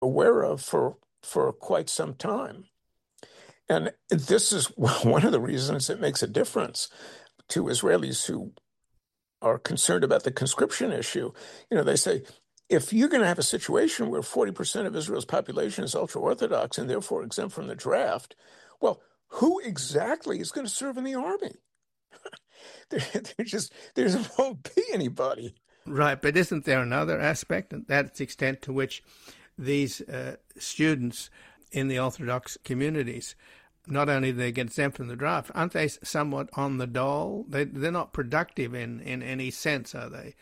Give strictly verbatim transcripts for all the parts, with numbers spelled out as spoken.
aware of for for quite some time. And this is one of the reasons it makes a difference to Israelis who are concerned about the conscription issue. You know, they say, if you're going to have a situation where forty percent of Israel's population is ultra-Orthodox and therefore exempt from the draft, well, who exactly is going to serve in the army? there, there just, there won't be anybody. Right, but isn't there another aspect, and that's the extent to which these uh, students in the Orthodox communities, not only do they get exempt from the draft, aren't they somewhat on the dole? They, they're not productive in, in any sense, are they?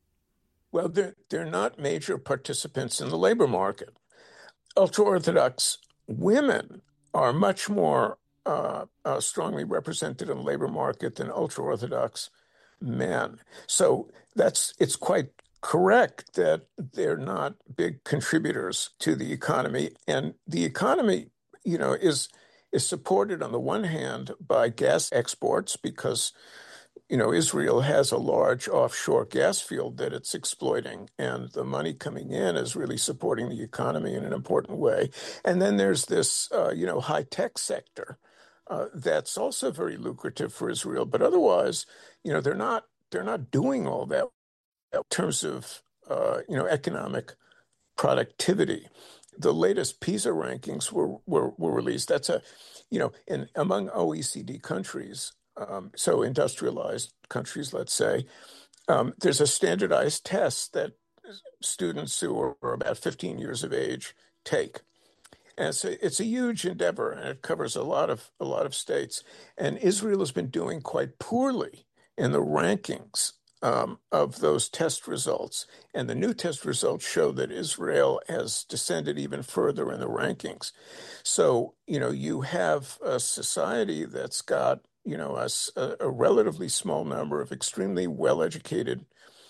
Well, they're, they're not major participants in the labor market. Ultra-Orthodox women are much more uh, uh, strongly represented in the labor market than ultra-Orthodox men. So that's it's quite correct that they're not big contributors to the economy. And the economy, you know, is is supported on the one hand by gas exports because, you know, Israel has a large offshore gas field that it's exploiting, and the money coming in is really supporting the economy in an important way. And then there's this, uh, you know, high-tech sector uh, that's also very lucrative for Israel. But otherwise, you know, they're not they're not doing all that in terms of, uh, you know, economic productivity. The latest PISA rankings were, were, were released. That's a, you know, in among O E C D countries, um, so industrialized countries, let's say, um, there's a standardized test that students who are, are about fifteen years of age take. And it's a, it's a huge endeavor, and it covers a lot of a lot of states. And Israel has been doing quite poorly in the rankings Um, of those test results. And the new test results show that Israel has descended even further in the rankings. So, you know, you have a society that's got, you know, a, a relatively small number of extremely well-educated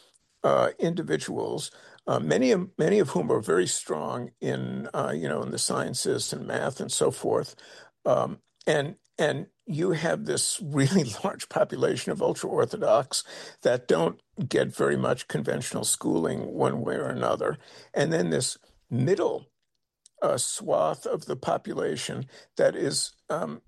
uh, individuals, uh, many of, many of whom are very strong in, uh, you know, in the sciences and math and so forth. Um, and and you have this really large population of ultra-Orthodox that don't get very much conventional schooling one way or another. And then this middle uh, swath of the population that is um,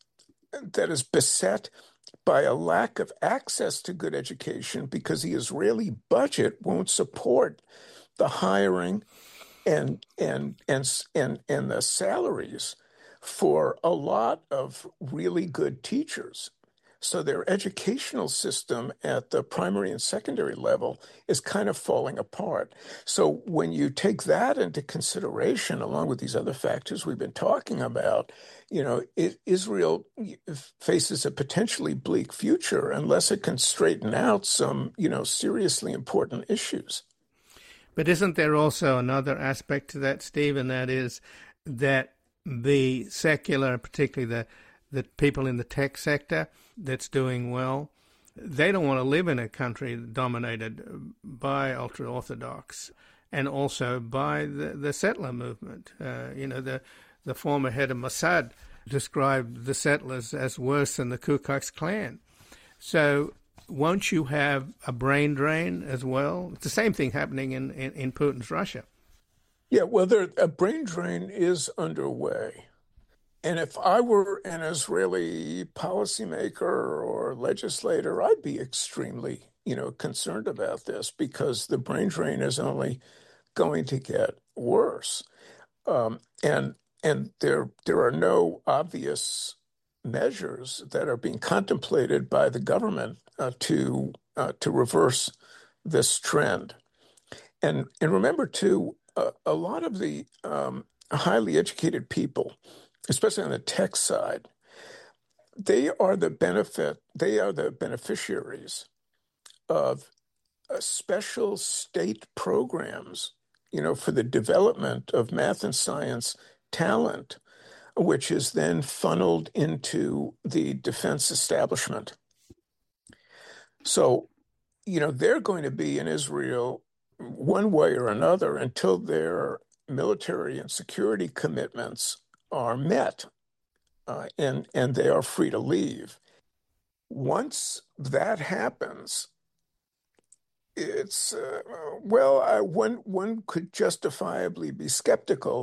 that is beset by a lack of access to good education because the Israeli budget won't support the hiring and and and and and the salaries for a lot of really good teachers. So their educational system at the primary and secondary level is kind of falling apart. So when you take that into consideration, along with these other factors we've been talking about, you know, it, Israel faces a potentially bleak future unless it can straighten out some, you know, seriously important issues. But isn't there also another aspect to that, Steve, and that is that the secular, particularly the, the people in the tech sector that's doing well, they don't want to live in a country dominated by ultra-Orthodox and also by the, the settler movement. Uh, you know, the, the former head of Mossad described the settlers as worse than the Ku Klux Klan. So won't you have a brain drain as well? It's the same thing happening in, in, in Putin's Russia. Yeah, well, there, a brain drain is underway. And if I were an Israeli policymaker or legislator, I'd be extremely, you know, concerned about this because the brain drain is only going to get worse. Um, and and there there are no obvious measures that are being contemplated by the government uh, to uh, to reverse this trend. And and remember too, uh, a lot of the um, highly educated people, especially on the tech side, they are the benefit, they are the beneficiaries of uh, special state programs, you know, for the development of math and science talent, which is then funneled into the defense establishment. So, you know, they're going to be in Israel one way or another until their military and security commitments are met, uh, and and they are free to leave. Once that happens, it's uh, well, uh, one one could justifiably be skeptical